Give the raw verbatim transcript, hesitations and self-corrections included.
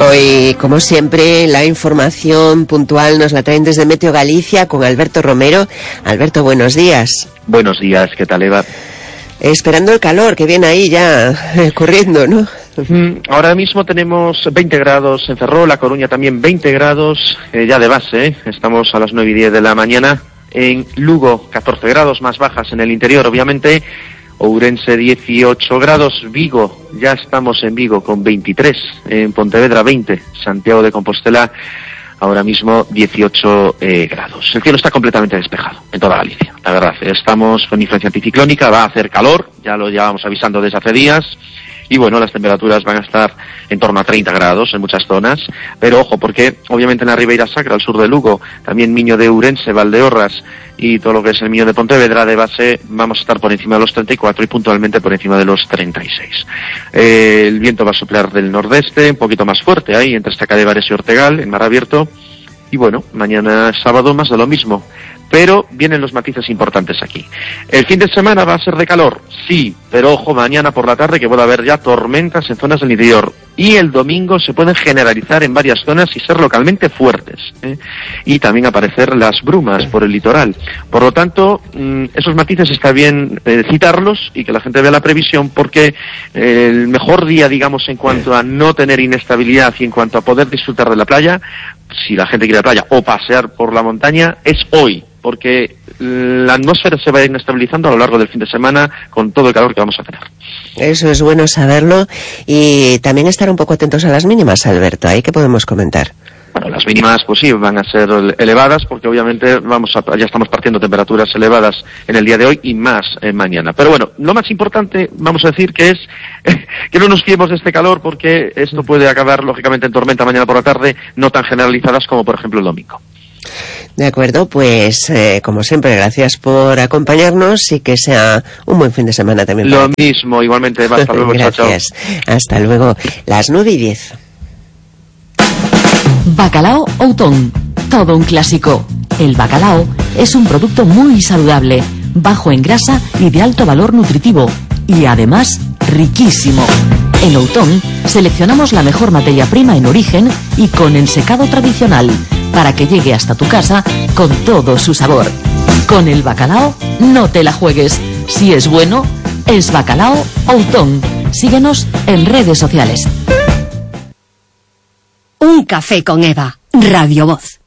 Hoy, como siempre, la información puntual nos la traen desde Meteo Galicia con Alberto Romero. Alberto, buenos días. Buenos días, ¿qué tal, Eva? Esperando el calor que viene ahí ya eh, corriendo, ¿no? Ahora mismo tenemos veinte grados en Ferrol, La Coruña también veinte grados, eh, ya de base, ¿eh? Estamos a las nueve y diez de la mañana. En Lugo, catorce grados, más bajas en el interior, obviamente. Ourense, dieciocho grados. Vigo, ya estamos en Vigo con veintitrés. En Pontevedra, veinte. Santiago de Compostela, ahora mismo dieciocho eh, grados. El cielo está completamente despejado en toda Galicia, la verdad. Estamos con influencia anticiclónica, va a hacer calor, ya lo llevamos avisando desde hace días. Y bueno, las temperaturas van a estar en torno a treinta grados en muchas zonas, pero ojo, porque obviamente en la Ribeira Sacra, al sur de Lugo, también Miño de Ourense, Valdeorras y todo lo que es el Miño de Pontevedra, de base vamos a estar por encima de los treinta y cuatro y puntualmente por encima de los treinta y seis. Eh, el viento va a soplar del nordeste, un poquito más fuerte ahí, entre Estacadevares y Ortegal, en mar abierto. Y bueno, mañana sábado más de lo mismo. Pero vienen los matices importantes aquí. El fin de semana va a ser de calor, sí, pero ojo, mañana por la tarde que puede haber ya tormentas en zonas del interior. Y el domingo se pueden generalizar en varias zonas y ser localmente fuertes, ¿eh? Y también aparecer las brumas por el litoral. Por lo tanto, mmm, esos matices está bien eh, citarlos y que la gente vea la previsión, porque eh, el mejor día, digamos, en cuanto a no tener inestabilidad y en cuanto a poder disfrutar de la playa, si la gente quiere la playa o pasear por la montaña, es hoy, porque la atmósfera se va a ir inestabilizando a lo largo del fin de semana con todo el calor que vamos a tener. Eso es bueno saberlo, y también estar un poco atentos a las mínimas, Alberto. ¿Ahí qué podemos comentar? Bueno, las mínimas pues sí van a ser elevadas, porque obviamente vamos a, ya estamos partiendo temperaturas elevadas en el día de hoy y más eh, mañana. Pero bueno, lo más importante, vamos a decir, que es que no nos fiemos de este calor, porque esto puede acabar lógicamente en tormenta mañana por la tarde, no tan generalizadas como por ejemplo el domingo. De acuerdo, pues eh, como siempre, gracias por acompañarnos y que sea un buen fin de semana también. Lo mismo, igualmente, Eva, hasta luego, chao, chao. Gracias, hasta luego. Las nueve y diez. Bacalao Outón, todo un clásico. El bacalao es un producto muy saludable, bajo en grasa y de alto valor nutritivo, y además riquísimo. En Outón seleccionamos la mejor materia prima en origen y con ensecado tradicional, para que llegue hasta tu casa con todo su sabor. Con el bacalao no te la juegues. Si es bueno, es Bacalao Outón. Síguenos en redes sociales. Un café con Eva, Radio Voz.